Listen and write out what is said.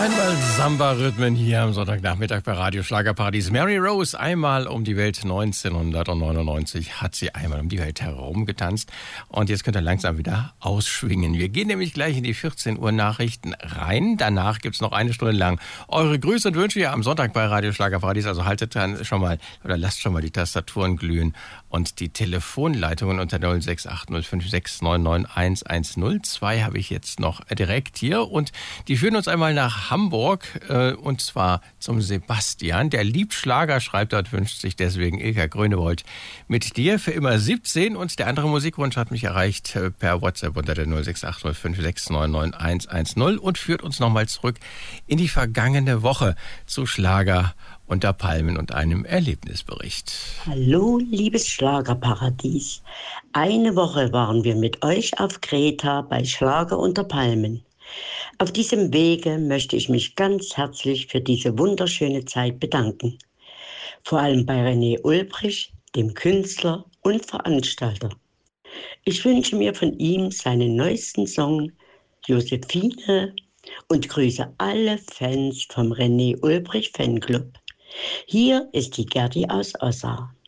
Einmal Samba-Rhythmen hier am Sonntagnachmittag bei Radio Schlagerparadies. Mary Rose, einmal um die Welt 1999 hat sie einmal um die Welt herumgetanzt. Und jetzt könnt ihr langsam wieder ausschwingen. Wir gehen nämlich gleich in die 14 Uhr Nachrichten rein. Danach gibt's noch eine Stunde lang eure Grüße und Wünsche hier am Sonntag bei Radio Schlagerparadies. Also haltet dann schon mal oder lasst schon mal die Tastaturen glühen und die Telefonleitungen unter 068056999110. Zwei habe ich jetzt noch direkt hier und die führen uns einmal nach Hamburg und zwar zum Sebastian. Der liebt Schlager, schreibt dort, wünscht sich deswegen Ilka Grönewold mit dir für immer 17 und der andere Musikwunsch hat mich erreicht per WhatsApp unter der 068056999110 und führt uns nochmal zurück in die vergangene Woche zu Schlager unter Palmen und einem Erlebnisbericht. Hallo, liebes Schlagerparadies. Eine Woche waren wir mit euch auf Kreta bei Schlager unter Palmen. Auf diesem Wege möchte ich mich ganz herzlich für diese wunderschöne Zeit bedanken. Vor allem bei René Ulbrich, dem Künstler und Veranstalter. Ich wünsche mir von ihm seinen neuesten Song Josephine und grüße alle Fans vom René Ulbrich Fanclub. Hier ist die Gerdi aus Ossa.